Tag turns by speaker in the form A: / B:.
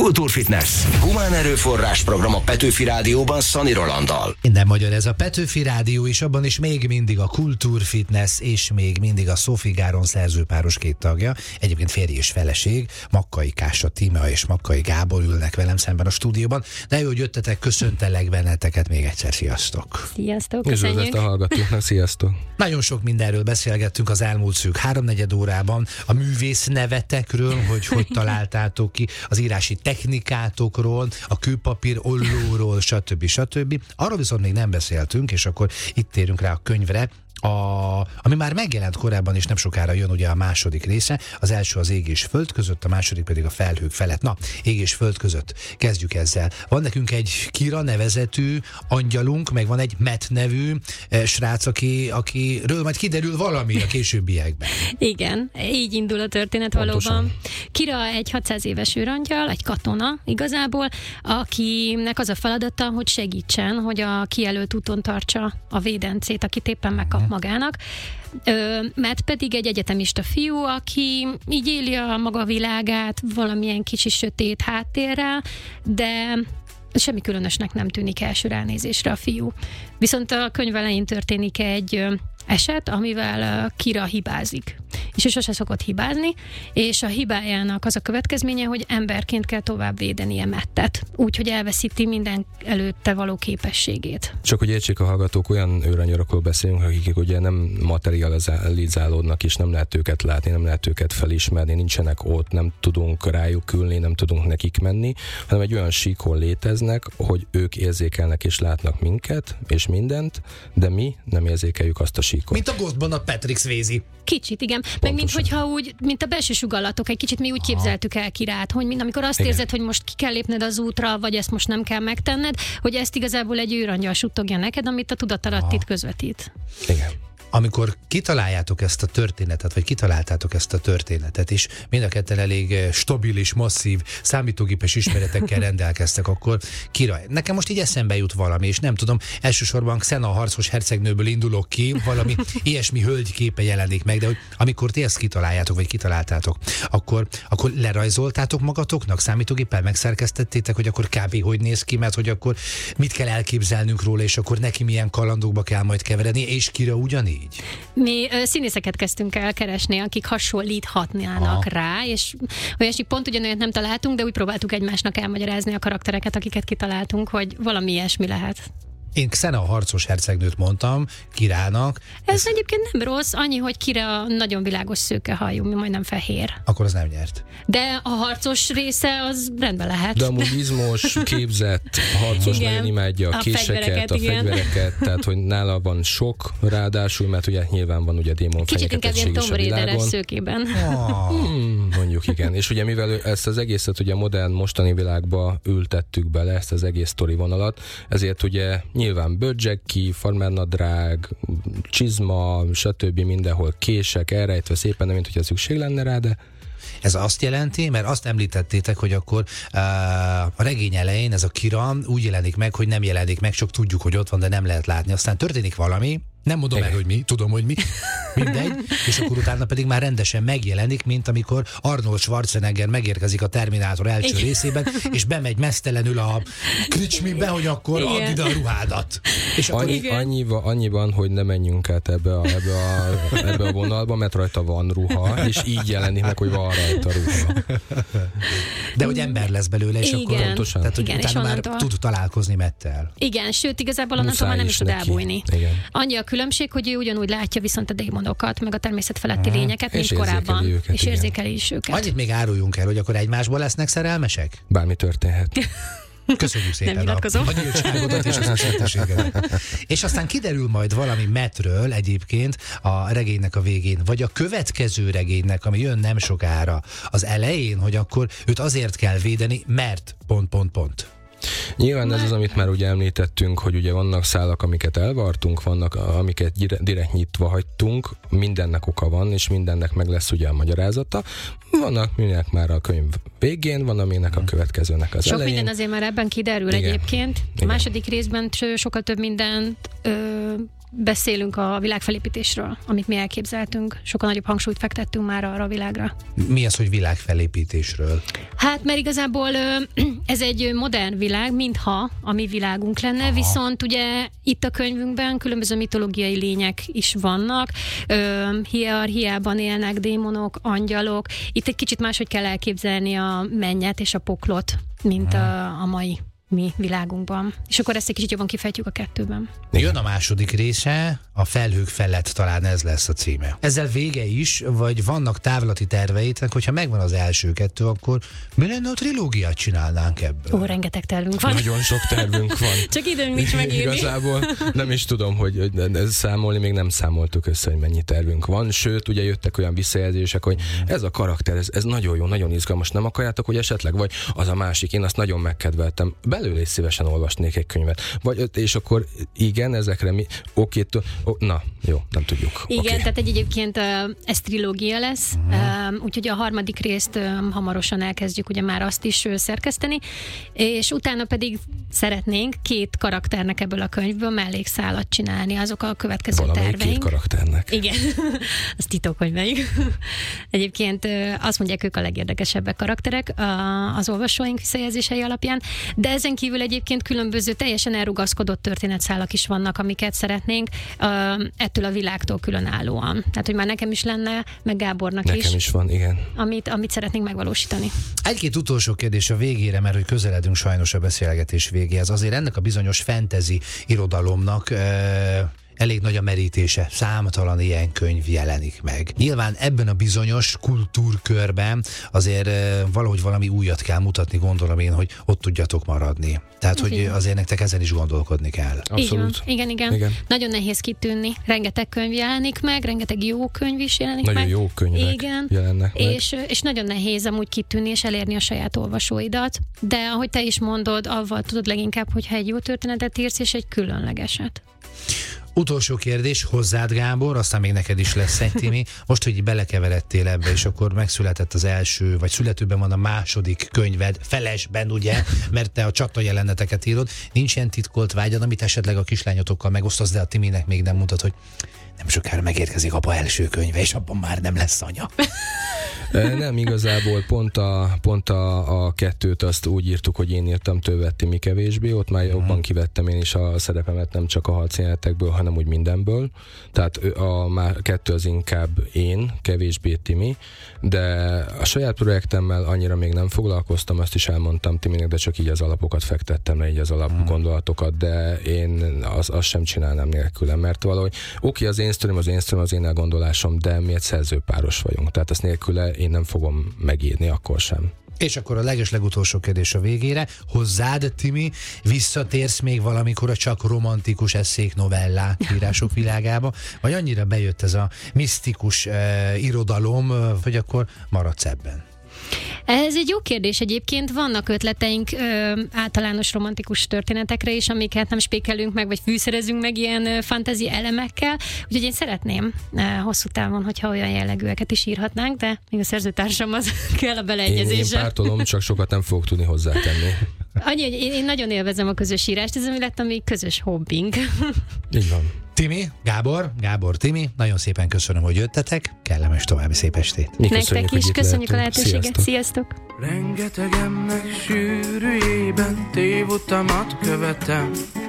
A: Kultúrfitness. Humán erőforrás program a Petőfi Rádióban Szani Rolanddal.
B: Minden magyar ez a Petőfi Rádió, és abban is még mindig a Kultúrfitness, és még mindig a Sophie Gáron szerzőpáros két tagja. Egyébként férj és feleség, Makkai Kása Tímea és Makkai Gábor ülnek velem szemben a stúdióban. De jó, hogy jöttetek, köszöntelek benneteket még egyszer. Sziasztok!
C: Sziasztok,
D: köszönjük! Üdvözlet a hallgatóknak, sziasztok!
B: Nagyon sok mindenről beszélgettünk az elmúlt szűk 3-4 órában, a művész nevetekről, hogy találtátok ki, az írási technikátokról, a kőpapír ollóról, stb. Arról viszont még nem beszéltünk, és akkor itt térünk rá a könyvre, ami már megjelent korábban, és nem sokára jön ugye a második része. Az első az Ég és Föld között, a második pedig a Felhők felett. Na, Ég és Föld között. Kezdjük ezzel. Van nekünk egy Kira nevezetű angyalunk, meg van egy Matt nevű srác, akiről majd kiderül valami a későbbiekben.
C: Igen, így indul a történet. Pontosan. Valóban. Kira egy 600 éves őrangyal, egy katona igazából, akinek az a feladata, hogy segítsen, hogy a kijelölt úton tartsa a védencét, akit éppen megkap magának. Mert pedig egy egyetemista fiú, aki így éli a maga világát valamilyen kicsi sötét háttérrel, de semmi különösnek nem tűnik első ránézésre a fiú. Viszont a könyv elején történik egy eset, amivel Kira hibázik. És ő sose szokott hibázni, és a hibájának az a következménye, hogy emberként kell tovább védenie Mattet, úgyhogy elveszíti minden előtte való képességét.
D: Csak hogy értsék a hallgatók, olyan őrangyalokról beszélünk, akik ugye nem materializálódnak, és nem lehet őket látni, nem lehet őket felismerni, nincsenek ott, nem tudunk rájuk ülni, nem tudunk nekik menni, hanem egy olyan síkon léteznek, hogy ők érzékelnek és látnak minket, és mindent, de mi nem érzékeljük azt a síkot.
B: Mint a Ghostban a Patrick Swayze.
C: Kicsit, igen. Meg minthogyha úgy, mint a belső sugallatok, egy kicsit mi úgy képzeltük el Kirát, hogy amikor azt érzed, hogy most ki kell lépned az útra, vagy ezt most nem kell megtenned, hogy ezt igazából egy őrangyal suttogja neked, amit a tudatalattit közvetít.
D: Igen.
B: Amikor kitaláljátok ezt a történetet, vagy kitaláltátok ezt a történetet, és mind a ketten elég stabil és masszív számítógépes ismeretekkel rendelkeztek, akkor Kira, nekem most így eszembe jut valami, és nem tudom, elsősorban Xena a harcos hercegnőből indulok ki, valami ilyesmi hölgyképe jelenik meg, de hogy amikor ti ezt kitaláljátok, vagy kitaláltátok, akkor lerajzoltátok magatoknak, számítógéppel megszerkesztettétek, hogy akkor kb. Hogy néz ki, mert hogy akkor mit kell elképzelnünk róla, és akkor neki milyen kalandokba kell majd keveredni, és Kira ugyanígy.
C: Mi színészeket kezdtünk el keresni, akik hasonlíthatnának rá, és olyasmi pont ugyanolyat nem találtunk, de úgy próbáltuk egymásnak elmagyarázni a karaktereket, akiket kitaláltunk, hogy valami ilyesmi lehet.
B: Én Xena a harcos hercegnőt mondtam Kirának.
C: Ez egyébként nem rossz, annyi, hogy Kira nagyon világos szőkehajú, mi majdnem fehér.
B: Akkor az nem nyert.
C: De a harcos része az rendben lehet.
D: De amúgy izmos, képzett harcos, nagyon imádja a késeket, a fegyvereket, tehát hogy nála van sok, ráadásul, mert ugye nyilván van ugye démon fenyegetettség is a világon. Kicsit inkább ilyen Tomb Raider-es
C: szőkében.
D: Mondjuk igen. És ugye mivel ezt az egészet ugye a modern, mostani világba ültettük bele, ezt az egész sztori vonalat, ezért ugye nyilván bőrdzseki, farmernadrág, csizma, stb. Mindenhol kések, elrejtve szépen, nem mint hogyha szükség lenne rá, de...
B: Ez azt jelenti, mert azt említettétek, hogy akkor a regény elején ez a Kira úgy jelenik meg, hogy nem jelenik meg, csak tudjuk, hogy ott van, de nem lehet látni. Aztán történik valami, nem mondom el, hogy mi, tudom, hogy mi, mindegy, és akkor utána pedig már rendesen megjelenik, mint amikor Arnold Schwarzenegger megérkezik a Terminátor első részében, és bemegy mesztelenül a kricsmibe, hogy akkor add ide a ruhádat. És akkor
D: annyiban, hogy ne menjünk át ebbe a vonalba, mert rajta van ruha, és így jelenik meg, hogy van rajta ruha.
B: De hogy ember lesz belőle, és
C: igen.
B: akkor pontosan. Tehát, hogy utána már tud találkozni Mattel.
C: Igen, sőt, igazából onnantól már nem is tud elbújni. Annyi a különbség, hogy ő ugyanúgy látja viszont a démonokat, meg a természet feletti lényeket, mint korábban. És érzékeli is őket.
B: Annyit még áruljunk el, hogy akkor egymásból lesznek szerelmesek?
D: Bármi történhet.
B: Köszönjük szépen a nyíltságodat és az őszintességedet. És aztán kiderül majd valami Mattről egyébként a regénynek a végén, vagy a következő regénynek, ami jön nem sokára az elején, hogy akkor őt azért kell védeni, mert ...
D: Nyilván ez az, amit már ugye említettünk, hogy ugye vannak szálak, amiket elvartunk, vannak, amiket direkt nyitva hagytunk, mindennek oka van, és mindennek meg lesz ugye a magyarázata. Vannak, aminek már a könyv végén, van, aminek a következőnek az elején.
C: Sok minden azért már ebben kiderül. Igen. Egyébként. A második részben sokkal több mindent beszélünk a világfelépítésről, amit mi elképzeltünk. Sokkal nagyobb hangsúlyt fektettünk már arra a világra.
B: Mi az, hogy világfelépítésről?
C: Hát, mert igazából ez egy modern világ, mintha a mi világunk lenne, viszont ugye itt a könyvünkben különböző mitológiai lények is vannak, hierarchiában élnek démonok, angyalok. Itt egy kicsit máshogy kell elképzelni a mennyet és a poklot, mint a mai mi világunkban. És akkor ezt egy kicsit jobban kifejtjük a 2-ben.
B: Jön a második része, a felhők felett, talán ez lesz a címe. Ezzel vége is, vagy vannak távlati terveitek, hogyha megvan az első 2, akkor mi lenne, a trilógiát csinálnánk ebből?
C: Ó, rengeteg tervünk van.
D: Nagyon sok tervünk van.
C: Csak időnk nincs megírni.
D: Igazából nem is tudom, hogy számolni, még nem számoltuk össze, hogy mennyi tervünk van. Sőt, ugye jöttek olyan visszajelzések, hogy ez a karakter, ez nagyon jó, nagyon izgalmas. Nem akarjátok, hogy esetleg, vagy az a másik, én azt nagyon megkedveltem. Belőle is szívesen olvasnék egy könyvet. És akkor igen, ezekre mi... Na, jó, nem tudjuk.
C: Igen, tehát egyébként ez trilógia lesz, úgyhogy a 3. részt hamarosan elkezdjük ugye már azt is szerkeszteni, és utána pedig szeretnénk 2 karakternek ebből a könyvből mellékszálat csinálni, azok a következő
D: valamelyik
C: terveink.
D: 2 karakternek.
C: Igen, az titok, hogy melyik. Egyébként azt mondják, ők a legérdekesebbek karakterek az olvasóink visszajelzései alapján, de ezen kívül egyébként különböző teljesen elrugaszkodott történetszálak is vannak, amiket szeretnénk ettől a világtól különállóan. Tehát, hogy már nekem is lenne, meg Gábornak
D: nekem
C: is.
D: Nekem is van, igen.
C: Amit szeretnénk megvalósítani.
B: Egy-két utolsó kérdés a végére, mert hogy közeledünk sajnos a beszélgetés végéhez. Azért ennek a bizonyos fantasy irodalomnak elég nagy a merítése, számtalan ilyen könyv jelenik meg. Nyilván ebben a bizonyos kultúrkörben azért valahogy valami újat kell mutatni, gondolom én, hogy ott tudjatok maradni. Tehát, hogy azért nektek ezen is gondolkodni kell.
D: Abszolút.
C: Igen. Nagyon nehéz kitűnni. Rengeteg könyv jelenik meg, rengeteg jó könyv is jelenik
D: nagyon
C: meg.
D: Nagyon jó könyvek jelennek meg.
C: És nagyon nehéz amúgy kitűnni és elérni a saját olvasóidat. De ahogy te is mondod, avval tudod leginkább, hogyha egy jó történetet írsz, és egy különlegeset.
B: Utolsó kérdés hozzád, Gábor, aztán még neked is lesz egy, Timi. Most, hogy belekeveredtél ebbe, és akkor megszületett az első, vagy születőben van a második könyved, felesben, ugye, mert te a csata jeleneteket írod. Nincs ilyen titkolt vágyad, amit esetleg a kislányotokkal megosztasz, de a Timinek még nem mutat, hogy nem sokára megérkezik apa első könyve, és abban már nem lesz anya.
D: Nem, igazából pont a 2-t azt úgy írtuk, hogy én írtam, többet Timi kevésbé, ott már jobban kivettem én is a szerepemet, nem csak a harcjelenetekből, hanem úgy mindenből. Tehát a 2 az inkább én, kevésbé Timi, de a saját projektemmel annyira még nem foglalkoztam, azt is elmondtam Timinek, de csak így az alapokat fektettem le, így az alapgondolatokat, de én azt sem csinálnám nélkülem, mert valahogy az én sztorim, az én elgondolásom, de mi egy szerzőpáros vagyunk, tehát ezt nélküle én nem fogom megírni akkor sem.
B: És akkor a legutolsó kérdés a végére. Hozzád, Timi, visszatérsz még valamikor a csak romantikus esszék, novellák, írások világába, vagy annyira bejött ez a misztikus irodalom, hogy akkor maradsz ebben?
C: Ez egy jó kérdés egyébként. Vannak ötleteink általános romantikus történetekre is, amiket nem spékelünk meg, vagy fűszerezünk meg ilyen fantasy elemekkel. Úgyhogy én szeretném hosszú távon, hogyha olyan jellegűeket is írhatnánk, de még a szerzőtársam az kell a beleegyezésre.
D: Én pártolom, csak sokat nem fogok tudni hozzátenni.
C: Annyi, hogy én nagyon élvezem a közös írást, ez ami lett a mi közös hobbink.
D: Így van.
B: Timi, Gábor, Timi, nagyon szépen köszönöm, hogy jöttetek, kellemes további szép estét.
C: Nektek is köszönjük a lehetőséget, sziasztok!
E: Rengeteg ennek sűrűjében tévutamat követem,